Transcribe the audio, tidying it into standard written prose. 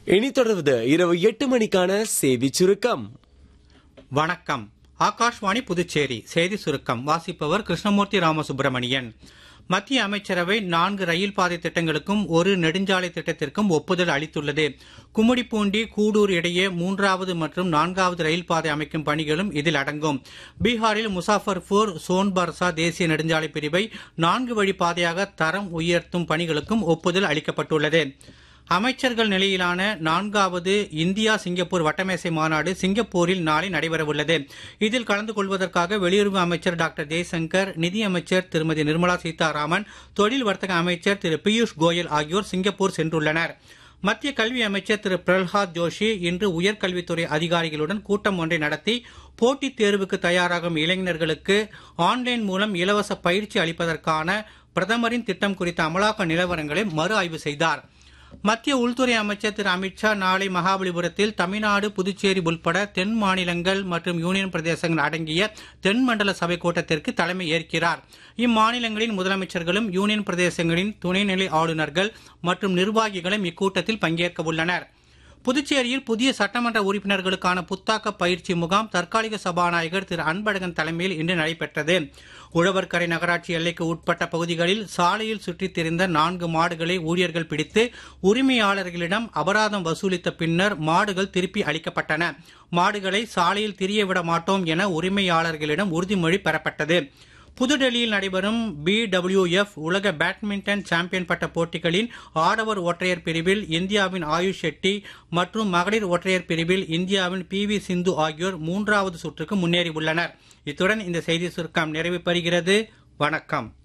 இனி தொடர்வது இரவு 8 மணிக்கான செய்தி சுருக்கம். வணக்கம். ஆகாஷ்வாணி புதுச்சேரி செய்தி சுருக்கம் வாசிப்பவர் கிருஷ்ணமூர்த்தி ராமசுப்பிரமணியன். மத்திய அமைச்சரவை 4 ரயில் பாதை திட்டங்களுக்கும் 1 நெடுஞ்சாலை திட்டத்திற்கும் ஒப்புதல் அளித்துள்ளது. கும்மிடிப்பூண்டி கூடூர் இடையே 3வது மற்றும் 4வது ரயில் பாதை அமைக்கும் பணிகளும் இதில் அடங்கும். பீகாரில் முசாஃபர்பூர் சோன்பர்சா தேசிய நெடுஞ்சாலை பிரிவை 4 வழி பாதையாக தரம் உயர்த்தும் பணிகளுக்கும் ஒப்புதல் அளிக்கப்பட்டுள்ளது. அமைச்சர்கள் நிலையிலான 4வது இந்தியா சிங்கப்பூர் வட்டமேசை மாநாடு சிங்கப்பூரில் நாளை நடைபெறவுள்ளது. இதில் கலந்து கொள்வதற்காக வெளியுறவு அமைச்சர் டாக்டர் ஜெய்சங்கர், நிதியமைச்சர் திருமதி நிர்மலா சீதாராமன், தொழில் வர்த்தக அமைச்சர் திரு பியூஷ் கோயல் ஆகியோர் சிங்கப்பூர் சென்றுள்ளனர். மத்திய கல்வி அமைச்சர் திரு பிரல்ஹாத் ஜோஷி இன்று உயர்கல்வித்துறை அதிகாரிகளுடன் கூட்டம் ஒன்றை நடத்தி போட்டித் தேர்வுக்கு தயாராகும் இளைஞர்களுக்கு ஆன்லைன் மூலம் இலவச பயிற்சி அளிப்பதற்கான பிரதமரின் திட்டம் குறித்த அமலாக்க நிலவரங்களை மறு ஆய்வு செய்தார். மத்திய உள்துறை அமைச்சர் திரு அமித்ஷா நாளை மகாபலிபுரத்தில் தமிழ்நாடு, புதுச்சேரி உள்பட தென் மாநிலங்கள் மற்றும் யூனியன் பிரதேசங்கள் அடங்கிய தென்மண்டல சபை கூட்டத்திற்கு தலைமை ஏற்கிறார். இம்மாநிலங்களின் முதலமைச்சர்களும் யூனியன் பிரதேசங்களின் துணைநிலை ஆளுநர்கள் மற்றும் நிர்வாகிகளும் இக்கூட்டத்தில் பங்கேற்க உள்ளனர். புதுச்சேரியில் புதிய சட்டமன்ற உறுப்பினர்களுக்கான புத்தாக்க பயிற்சி முகாம் தற்காலிக சபாநாயகர் திரு அன்பழகன் தலைமையில் இன்று நடைபெற்றது. உழவர்கரை நகராட்சி எல்லைக்கு உட்பட்ட பகுதிகளில் சாலையில் சுற்றித் திரிந்த 4 மாடுகளை ஊழியர்கள் பிடித்து உரிமையாளர்களிடம் அபராதம் வசூலித்த பின்னர் மாடுகள் திருப்பி அளிக்கப்பட்டன. மாடுகளை சாலையில் திரியவிட மாட்டோம் என உரிமையாளர்களிடம் உறுதிமொழி பெறப்பட்டது. புதுடெல்லியில் நடைபெறும் BWF உலக பேட்மிண்டன் சாம்பியன் பட்ட போட்டிகளின் ஆடவர் ஒற்றையர் பிரிவில் இந்தியாவின் ஆயுஷ் ஷெட்டி மற்றும் மகளிர் ஒற்றையர் பிரிவில் இந்தியாவின் PV சிந்து ஆகியோர் 3வது சுற்றுக்கு முன்னேறியுள்ளனர். இத்துடன் இந்த செய்தி சுருக்கம் நிறைவு பெறுகிறது. வணக்கம்.